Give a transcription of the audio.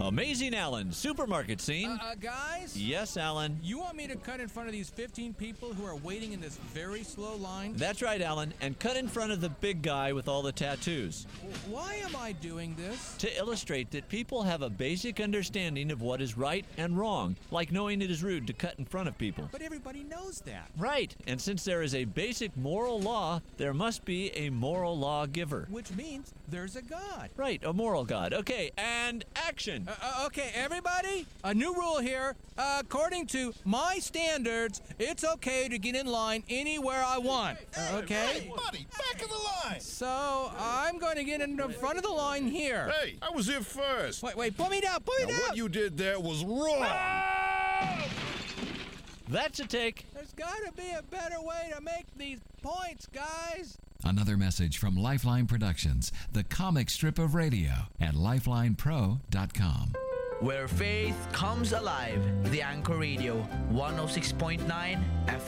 Amazing Alan, supermarket scene. Guys? Yes, Alan. You want me to cut in front of these 15 people who are waiting in this very slow line? That's right, Alan, and cut in front of the big guy with all the tattoos. Why am I doing this? To illustrate that people have a basic understanding of what is right and wrong, like knowing it is rude to cut in front of people. But everybody knows that. Right, and since there is a basic moral law, there must be a moral law giver. Which means there's a God. Right, a moral God. Okay, and action. Okay, everybody, a new rule here. According to my standards, it's okay to get in line anywhere I want. Okay? Hey, buddy, back of the line. So, I'm going to get in the front of the line here. Hey, I was here first. Wait, put me down, What you did there was wrong. That's a take. There's got to be a better way to make these points, guys. Another message from Lifeline Productions, the comic strip of radio at lifelinepro.com. Where faith comes alive, the Anchor Radio 106.9 FM.